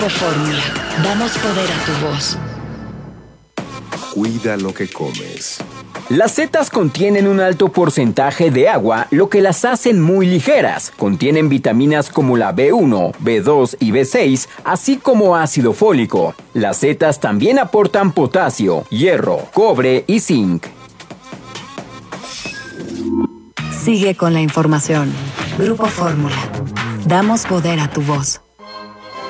Grupo Fórmula. Damos poder a tu voz. Cuida lo que comes. Las setas contienen un alto porcentaje de agua, lo que las hacen muy ligeras. Contienen vitaminas como la B1, B2 y B6, así como ácido fólico. Las setas también aportan potasio, hierro, cobre y zinc. Sigue con la información. Grupo Fórmula. Damos poder a tu voz.